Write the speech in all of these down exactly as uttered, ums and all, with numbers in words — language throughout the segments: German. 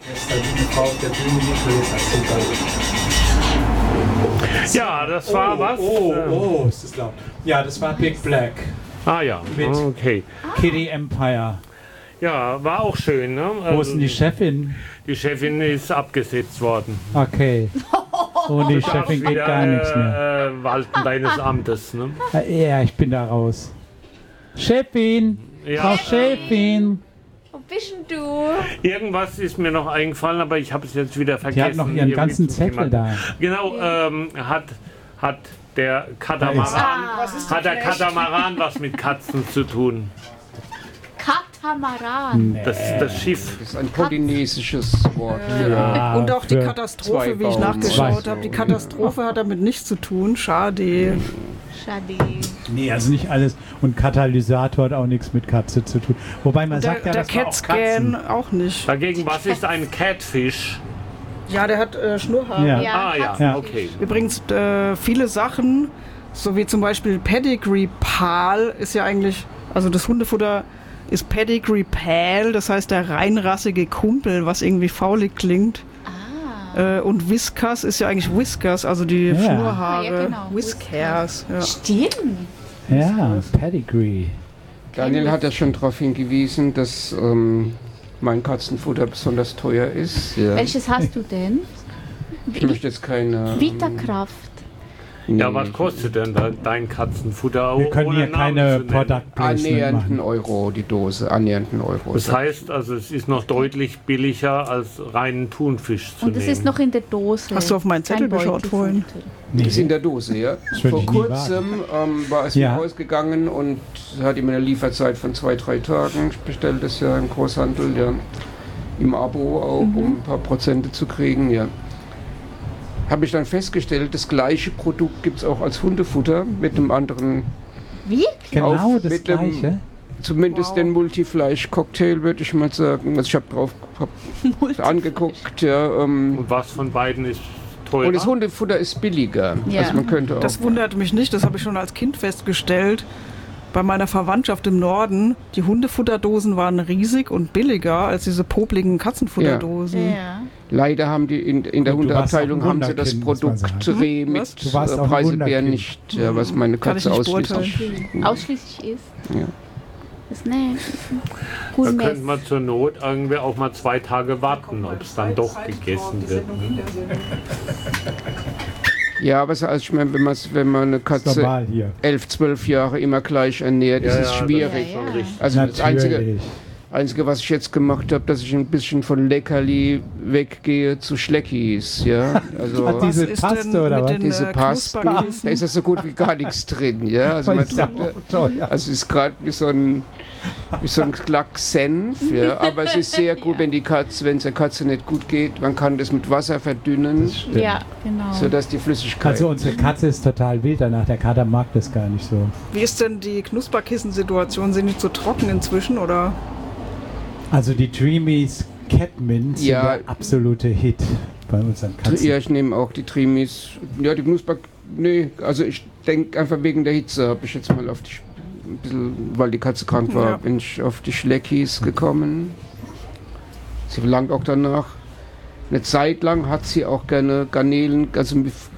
Ja, das war oh, was? Oh, oh, ist das laut. Ja, das war Big Black. Ah ja, okay. Kitty Empire. Ja, war auch schön, ne? Wo Also, ist denn die Chefin? Die Chefin ist abgesetzt worden. Okay. Ohne die Du darfst Chefin geht wieder, gar nichts mehr. Äh, walten deines Amtes, ne? Ja, ich bin da raus. Chefin! Ja. Frau Chefin! Wo bist denn du? Irgendwas ist mir noch eingefallen, aber ich habe es jetzt wieder vergessen. Die hat noch ihren Irgendwie ganzen zu Zettel jemand- da. Genau, ähm, hat, hat der Katamaran, Ah. hat der Katamaran was mit Katzen zu tun? Katamaran. Das, das Schiff. Das ist ein polynesisches Wort. Ja, Und auch die für Katastrophe, wie ich zwei nachgeschaut Baum. habe. Die Katastrophe hat damit nichts zu tun. Schade. Schade. Nee, also nicht alles. Und Katalysator hat auch nichts mit Katze zu tun. Wobei man Der, sagt ja, der das war auch Cat-Scan Katzen. auch nicht. Dagegen, was ist ein Catfish? Ja, der hat äh, Schnurrhaare. Ja. Ah ja, Ja. okay. Übrigens, äh, viele Sachen, so wie zum Beispiel Pedigree Pal, ist ja eigentlich, also das Hundefutter ist Pedigree Pal, das heißt der reinrassige Kumpel, was irgendwie faulig klingt. Ah. Äh, und Whiskas ist ja eigentlich Whiskers, also die Ja. Schnurhaare. Ah, ja, genau. Whiskers. Ja. Stimmt. Ja, Pedigree. Daniel hat ja schon darauf hingewiesen, dass ähm, mein Katzenfutter besonders teuer ist. Ja. Welches hast du denn? Ich möchte jetzt keine... ähm, Vitakraft. nee, Ja, was kostet denn da dein Katzenfutter? Wir können ohne hier Namen keine zu nennen? Product Placement Annähernd einen machen. Euro die Dose, annähernd einen Euro. Das heißt, also es ist noch deutlich billiger als reinen Thunfisch zu Und es nehmen. ist noch in der Dose. Hast du auf meinen Zettel Kein geschaut vorhin? Beutelfutter. Nee. ist in der Dose, ja. Das würde Vor ich nie kurzem ähm, war es Ja. mir ausgegangen und hat immer eine Lieferzeit von zwei, drei Tagen. Ich bestelle das ja im Großhandel, ja. Im Abo auch, Mhm. um ein paar Prozente zu kriegen, ja. Habe ich dann festgestellt, das gleiche Produkt gibt es auch als Hundefutter mit einem anderen, Wirklich? Genau auf das mit dem- Gleiche. zumindest den Multifleisch-Cocktail, würde ich mal sagen. Also ich habe drauf hab angeguckt, ja. Ähm, Und was von beiden ist teurer? und das Hundefutter ist billiger. Ja. Also man könnte auch... Das wundert mich nicht, das habe ich schon als Kind festgestellt. Bei meiner Verwandtschaft im Norden, die Hundefutterdosen waren riesig und billiger als diese popligen Katzenfutterdosen. Ja. Leider haben die in, in der Gut, du warst Hundeabteilung auch ein haben sie das Wunderkind, muss man Produkt sagen. Reh Hm? mit Was? Du warst äh, auch ein Preiselbeeren Wunderkind. nicht, ja, was meine Kann ich Katze nicht ausschließlich. Okay. Ausschließlich ist. Ja. Das ist ne. Da Gut könnte man zur Not irgendwie auch mal zwei Tage warten, ob es dann doch gegessen wird. Ne? Ja, aber so, also ich meine, wenn, man's- wenn man eine Ist Katze normal hier. elf, zwölf Jahre immer gleich ernährt, ist es schwierig. Ja, ja. Also das Einzige, Natürlich. Einzige, was ich jetzt gemacht habe, dass ich ein bisschen von Leckerli weggehe zu Schleckis. Ja? Also Hat diese ist Paste denn oder mit was? den, diese äh, Paste, Knusperkissen? da ist ja so gut wie gar nichts drin. Ja? Also, man Ist ja tut, auch teuer. also es ist gerade wie so ein wie so ein Klack Senf, ja? Aber es ist sehr gut, wenn die Katze, wenn es der Katze nicht gut geht, man kann das mit Wasser verdünnen, Ja, genau. sodass die Flüssigkeit... Also unsere Katze ist total wild danach. Der Kater mag das gar nicht so. Wie ist denn die Knusperkissen-Situation? Sind die zu trocken inzwischen oder? Also die Dreamies Catmint sind Ja. der absolute Hit bei unseren Katzen. Ja, ich nehme auch die Trimis. Ja, die Knusper... Nee, also ich denke einfach wegen der Hitze habe ich jetzt mal auf die... Ein bisschen, weil die Katze krank war, Ja. bin ich auf die Schleckis gekommen. Sie verlangt auch danach. Eine Zeit lang hat sie auch gerne Garnelen, also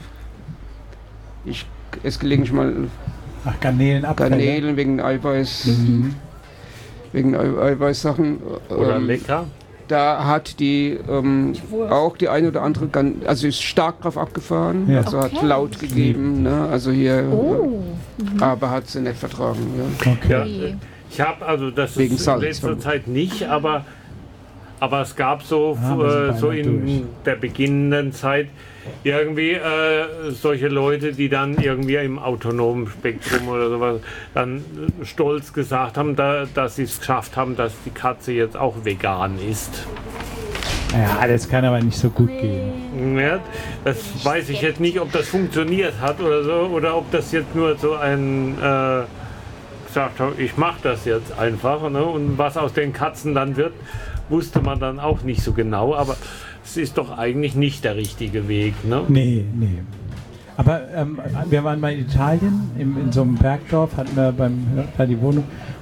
ich esse gelegentlich mal Ach, Garnelenabfälle. Garnelen wegen Eiweiß, Mhm. wegen Ei- Eiweißsachen. Oder Ähm, lecker? Da hat die ähm, auch die eine oder andere, Garn also ist stark drauf abgefahren, Ja. also hat Okay. laut gegeben, ne? Also hier, Oh. aber hat sie nicht vertragen. Ja. Okay. Ja, Okay. ich habe also das Wegen ist in Salz, letzter vermutlich. Zeit nicht, aber, aber es gab so, Ah, wir sind äh, so beinahe in durch. der beginnenden Zeit irgendwie äh, solche Leute, die dann irgendwie im autonomen Spektrum oder sowas dann äh, stolz gesagt haben, da, dass sie es geschafft haben, dass die Katze jetzt auch vegan ist. Ja, das kann aber nicht so gut gehen. Ja, das weiß ich jetzt nicht, ob das funktioniert hat oder so, oder ob das jetzt nur so ein äh, gesagt hat, ich mache das jetzt einfach. Ne? Und was aus den Katzen dann wird, wusste man dann auch nicht so genau. Aber es ist doch eigentlich nicht der richtige Weg. Ne? Nee, nee. Aber ähm, wir waren mal in Italien, im, in so einem Bergdorf, hatten wir beim da die Wohnung.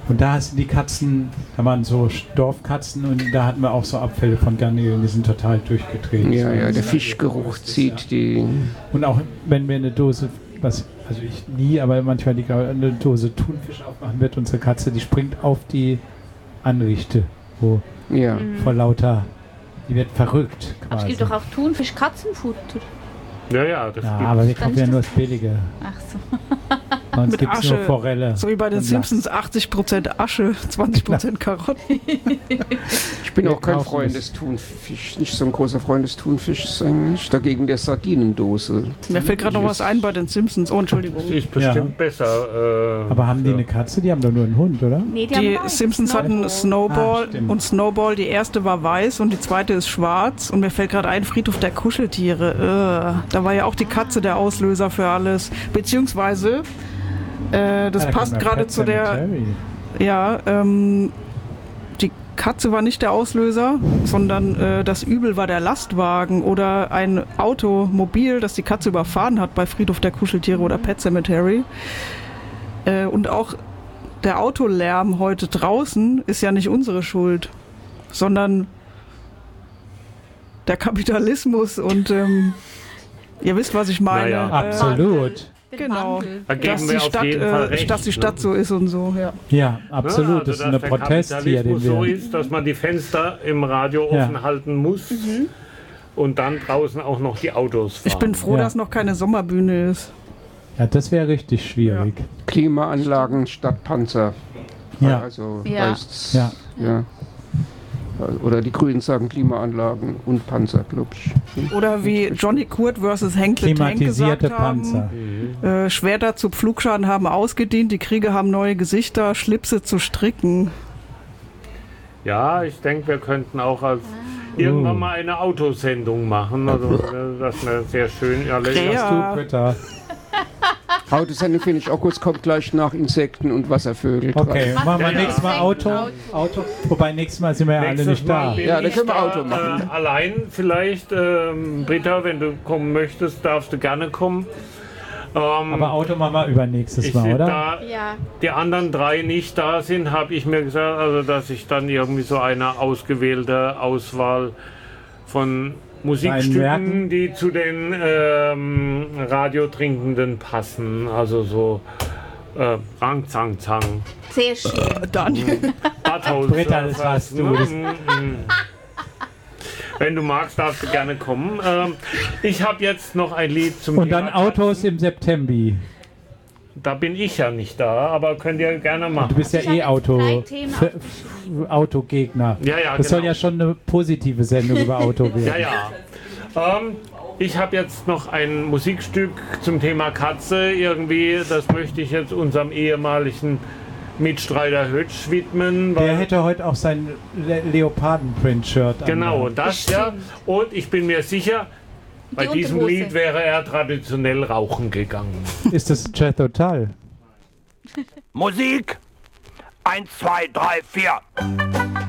Und da sind die Katzen, da waren so Dorfkatzen und da hatten wir auch so Abfälle von Garnelen, die sind total durchgedreht. Ja, ja, der Fischgeruch zieht die. Und auch wenn wir eine Dose, was, also ich nie, aber manchmal die, eine Dose Thunfisch aufmachen wird, unsere Katze, die springt auf die Anrichte, wo Ja. vor lauter, die wird verrückt Aber es quasi. gibt doch auch Thunfisch Katzenfutter. Ja, ja, das Ja, gibt aber wir Dann kaufen ist ja das- nur das Billige. Ach so. Bei uns Mit gibt es nur Asche. Forelle. So wie bei den und Simpsons, achtzig Prozent Asche, zwanzig Prozent Karotten. Ich bin Wir auch kein kaufen Freund es. des Thunfischs, nicht so ein großer Freund des Thunfischs eigentlich. Dagegen der Sardinendose. Mir fällt gerade noch was ein bei den Simpsons. Oh, Entschuldigung. Das ist bestimmt besser. Äh, Aber haben die ja. eine Katze? Die haben doch nur einen Hund, oder? Nee, die, Die haben weiß. Simpsons hatten Snowball Ah, stimmt. und Snowball, die erste war weiß und die zweite ist schwarz. Und mir fällt gerade ein, Friedhof der Kuscheltiere. Äh, da war ja auch die Katze der Auslöser für alles. Beziehungsweise, äh, das Ah, da passt kommt ja gerade Pet zu der... Sematary. Ja, ähm, die Katze war nicht der Auslöser, sondern äh, das Übel war der Lastwagen oder ein Automobil, das die Katze überfahren hat bei Friedhof der Kuscheltiere oder Pet Sematary. Äh, und auch der Autolärm heute draußen ist ja nicht unsere Schuld, sondern der Kapitalismus und ähm, ihr wisst, was ich meine. Naja. Äh, Absolut. Genau. Da geben Dass wir die, auf Stadt, jeden Fall äh, recht, dass die Stadt ne? so ist und so, ja. Ja, absolut. Ja, also, das ist dass eine der Protest hier, den Kapitalismus so wir... ist, dass man die Fenster im Radio Ja. offen halten muss und dann draußen auch noch die Autos fahren. Ich bin froh, Ja. dass noch keine Sommerbühne ist. Ja, das wäre richtig schwierig. Klimaanlagen statt Panzer. Ja. Also Ja. heißt's, Ja. ja. Oder die Grünen sagen Klimaanlagen und Panzer, glaub ich. Oder wie Johnny Kurt versus Henk the Tank Klimatisierte gesagt haben, Panzer. äh, Schwerter zu Pflugschaden haben ausgedient, die Kriege haben neue Gesichter, Schlipse zu stricken. Ja, ich denke, wir könnten auch als irgendwann Oh. mal eine Autosendung machen. Also äh, das wäre sehr schön. Ja, Ja. Du, Britta. Autosendung finde ich auch gut, es kommt gleich nach Insekten und Wasservögel. Okay, machen wir Ja, ja. nächstes Mal Auto. Auto. Wobei nächstes Mal sind wir ja alle Nächstes nicht da. Mal bin Ja, dann ich können wir da, Auto machen. Äh, allein vielleicht, ähm, Britta, wenn du kommen möchtest, darfst du gerne kommen. Ähm, Aber Auto machen wir übernächstes ich, Mal, oder? Da Ja. die anderen drei nicht da sind, habe ich mir gesagt, also dass ich dann irgendwie so eine ausgewählte Auswahl von Musikstücken, Werken? die zu den ähm, Radiotrinkenden passen. Also so äh, Rang, Zang, Zang. Sehr schön. Daniel. Bartholz, Britta, das was, warst du. ne? Das- Mm, mm. Wenn du magst, darfst du gerne kommen. Ähm, ich habe jetzt noch ein Lied zum Und dann Thema Autos Katzen. im September. Da bin ich ja nicht da, aber könnt ihr gerne Du machen. bist ja Ich hab eh jetzt Auto, drei Themen F- F- Autogegner. Ja, ja, Das soll genau. ja schon eine positive Sendung über Auto werden. Ja, ja. Ähm, ich habe jetzt noch ein Musikstück zum Thema Katze. Irgendwie, das möchte ich jetzt unserem ehemaligen Mitstreiter Hötsch widmen. Der weil- hätte heute auch sein Le Leoparden-Print-Shirt Genau, angehabt. das ja. Und ich bin mir sicher, bei Die diesem Unterhose. Lied wäre er traditionell rauchen gegangen. Ist das Jethro Tull? Musik. Eins, zwei, drei, vier.